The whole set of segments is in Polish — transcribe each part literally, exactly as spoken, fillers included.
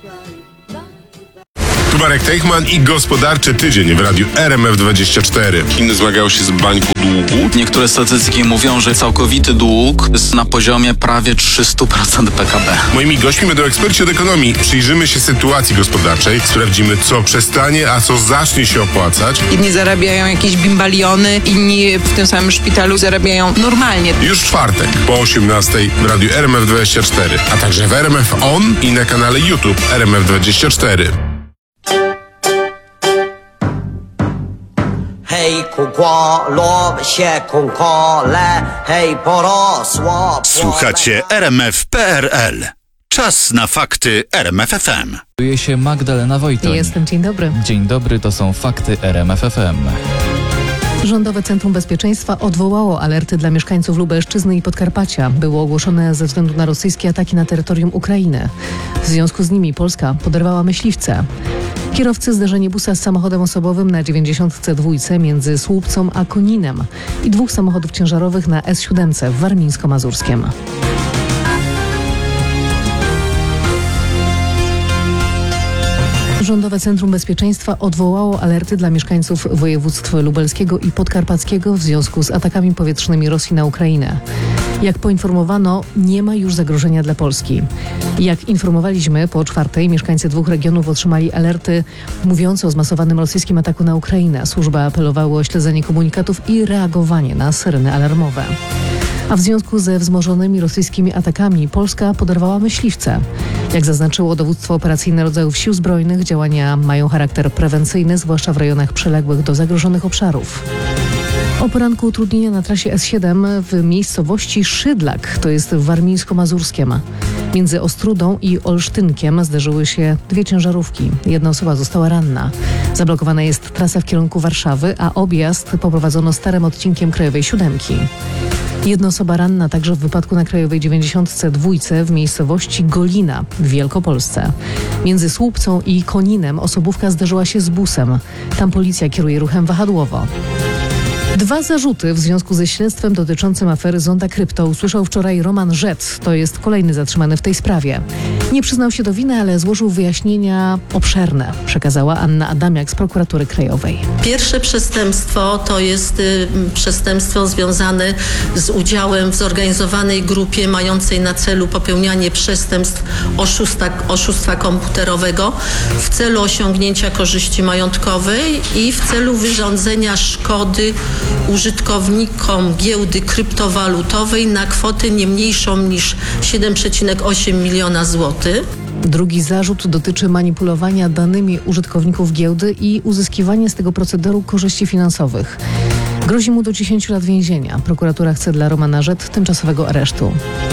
Tu Marek Teichman i gospodarczy tydzień w radiu R M F dwadzieścia cztery. Chiny zmagają się z bańką długu. Niektóre statystyki mówią, że całkowity dług jest na poziomie prawie trzysta procent P K B. Moimi gośćmi będą eksperci od ekonomii. Przyjrzymy się sytuacji gospodarczej, sprawdzimy, co przestanie, a co zacznie się opłacać. Jedni zarabiają jakieś bimbaliony, inni w tym samym szpitalu zarabiają normalnie. Już w czwartek po osiemnastej w radiu R M F dwadzieścia cztery, a także w R M F On i na kanale YouTube R M F dwadzieścia cztery. Hej, kukło, lub się kunkole, hej, porosło. Słuchacie R M F P R L. Czas na fakty R M F F M. Kieruje się Magdalena Wojtoń. Jestem, dzień dobry. Dzień dobry, to są fakty R M F F M. Rządowe Centrum Bezpieczeństwa odwołało alerty dla mieszkańców Lubelszczyzny i Podkarpacia. Było ogłoszone ze względu na rosyjskie ataki na terytorium Ukrainy. W związku z nimi Polska poderwała myśliwce. Kierowcy zderzenie busa z samochodem osobowym na dziewięćdziesiątce dwa między Słupcą a Koninem i dwóch samochodów ciężarowych na S siedem w Warmińsko-Mazurskiem. Rządowe Centrum Bezpieczeństwa odwołało alerty dla mieszkańców województw lubelskiego i podkarpackiego w związku z atakami powietrznymi Rosji na Ukrainę. Jak poinformowano, nie ma już zagrożenia dla Polski. Jak informowaliśmy, po czwartej mieszkańcy dwóch regionów otrzymali alerty mówiące o zmasowanym rosyjskim ataku na Ukrainę. Służby apelowały o śledzenie komunikatów i reagowanie na syreny alarmowe. A w związku ze wzmożonymi rosyjskimi atakami Polska poderwała myśliwce. Jak zaznaczyło dowództwo operacyjne rodzajów sił zbrojnych, działania mają charakter prewencyjny, zwłaszcza w rejonach przyległych do zagrożonych obszarów. O poranku utrudnienia na trasie S siedem w miejscowości Szydlak, to jest w Warmińsko-Mazurskiem. Między Ostrudą i Olsztynkiem zderzyły się dwie ciężarówki. Jedna osoba została ranna. Zablokowana jest trasa w kierunku Warszawy, a objazd poprowadzono starym odcinkiem Krajowej Siódemki. Jedna osoba ranna także w wypadku na Krajowej dziewięćdziesiątce dwa w miejscowości Golina w Wielkopolsce. Między Słupcą i Koninem osobówka zderzyła się z busem. Tam policja kieruje ruchem wahadłowo. Dwa zarzuty w związku ze śledztwem dotyczącym afery Zonda Krypto usłyszał wczoraj Roman Rzec. To jest kolejny zatrzymany w tej sprawie. Nie przyznał się do winy, ale złożył wyjaśnienia obszerne, przekazała Anna Adamiak z Prokuratury Krajowej. Pierwsze przestępstwo to jest y, przestępstwo związane z udziałem w zorganizowanej grupie mającej na celu popełnianie przestępstw oszusta, oszustwa komputerowego w celu osiągnięcia korzyści majątkowej i w celu wyrządzenia szkody użytkownikom giełdy kryptowalutowej na kwotę nie mniejszą niż siedem przecinek osiem miliona złotych. Drugi zarzut dotyczy manipulowania danymi użytkowników giełdy i uzyskiwania z tego procederu korzyści finansowych. Grozi mu do dziesięciu lat więzienia. Prokuratura chce dla Romana Rzec tymczasowego aresztu.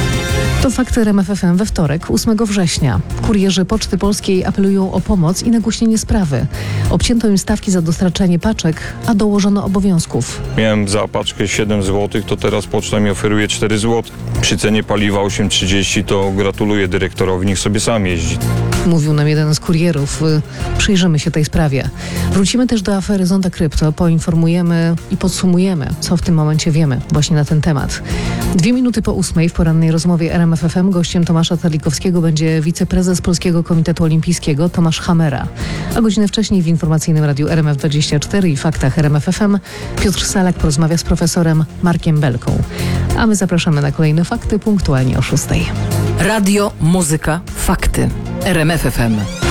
To fakty R M F F M we wtorek, ósmego września. Kurierzy Poczty Polskiej apelują o pomoc i nagłośnienie sprawy. Obcięto im stawki za dostarczanie paczek, a dołożono obowiązków. Miałem za paczkę siedem złotych, to teraz poczta mi oferuje cztery złote. Przy cenie paliwa osiem trzydzieści to gratuluję dyrektorowi, niech sobie sam jeździ. Mówił nam jeden z kurierów. Przyjrzymy się tej sprawie. Wrócimy też do afery Zonda Krypto. Poinformujemy i podsumujemy, co w tym momencie wiemy właśnie na ten temat. Dwie minuty po ósmej w porannej rozmowie R M F F M gościem Tomasza Terlikowskiego będzie wiceprezes Polskiego Komitetu Olimpijskiego Tomasz Hamera. A godzinę wcześniej w informacyjnym radiu R M F dwadzieścia cztery i faktach R M F F M Piotr Salak porozmawia z profesorem Markiem Belką. A my zapraszamy na kolejne fakty punktualnie o szóstej. Radio, muzyka, fakty. R M F F M.